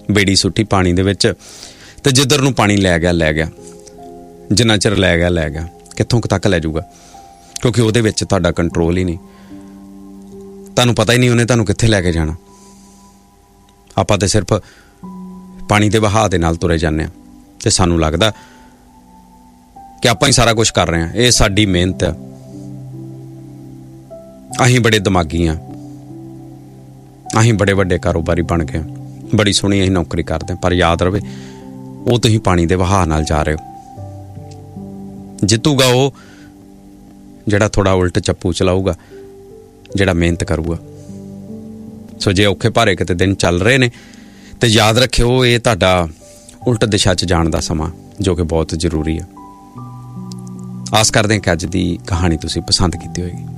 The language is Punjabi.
ਬੇੜੀ ਸੁੱਟੀ ਪਾਣੀ ਦੇ ਵਿੱਚ ਤੇ ਜਿੱਧਰ ਨੂੰ ਪਾਣੀ ਲੈ ਗਿਆ। ਜਿੰਨਾ ਚਿਰ ਲੈ ਗਿਆ, ਕਿੱਥੋਂ ਤੱਕ ਲੈ ਜਾਊਗਾ, ਕਿਉਂਕਿ ਉਹਦੇ ਵਿੱਚ ਤੁਹਾਡਾ ਕੰਟਰੋਲ ਹੀ ਨਹੀਂ। ਤੁਹਾਨੂੰ ਪਤਾ ਹੀ ਨਹੀਂ ਉਹਨੇ ਤੁਹਾਨੂੰ ਕਿੱਥੇ ਲੈ ਕੇ ਜਾਣਾ। ਆਪਾਂ ਤਾਂ ਸਿਰਫ ਪਾਣੀ ਦੇ ਵਹਾਅ ਦੇ ਨਾਲ ਤੁਰੇ ਜਾਂਦੇ ਹਾਂ ਤੇ ਸਾਨੂੰ ਲੱਗਦਾ ਕਿ ਆਪਾਂ ਹੀ ਸਾਰਾ ਕੁਛ ਕਰ ਰਹੇ ਹਾਂ। ਇਹ ਸਾਡੀ ਮਿਹਨਤ ਆ, ਅਸੀਂ ਬੜੇ ਦਿਮਾਗੀ ਹਾਂ, ਅਸੀਂ ਬੜੇ ਵੱਡੇ ਕਾਰੋਬਾਰੀ ਬਣ ਗਏ, ਬੜੀ ਸੋਹਣੀ ਅਸੀਂ ਨੌਕਰੀ ਕਰਦੇ ਹਾਂ। ਪਰ ਯਾਦ ਰਵੇ, ਉਹ ਤੁਸੀਂ ਪਾਣੀ ਦੇ ਵਹਾਅ ਨਾਲ ਜਾ ਰਹੇ ਹੋ। ਜਿੱਤੂਗਾ ਉਹ ਜਿਹੜਾ ਥੋੜ੍ਹਾ ਉਲਟ ਚੱਪੂ ਚਲਾਊਗਾ, ਜਿਹੜਾ ਮਿਹਨਤ ਕਰੂਗਾ। ਸੋ ਜੇ ਔਖੇ ਭਾਰੇ ਕਿਤੇ ਦਿਨ ਚੱਲ ਰਹੇ ਨੇ ਤੇ ਯਾਦ ਰੱਖਿਓ, ਇਹ ਤੁਹਾਡਾ ਉਲਟ ਦਿਸ਼ਾ 'ਚ ਜਾਣ ਦਾ ਸਮਾਂ, ਜੋ ਕਿ ਬਹੁਤ ਜ਼ਰੂਰੀ ਆ। ਆਸ ਕਰਦੇ ਹਾਂ ਕਿ ਅੱਜ ਦੀ ਕਹਾਣੀ ਤੁਸੀਂ ਪਸੰਦ ਕੀਤੀ ਹੋਏਗੀ।